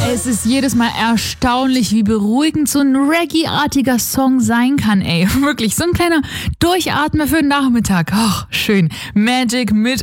Es ist jedes Mal erstaunlich, wie beruhigend so ein Reggae-artiger Song sein kann, ey. Wirklich, so ein kleiner Durchatmer für den Nachmittag. Ach, schön. Magic mit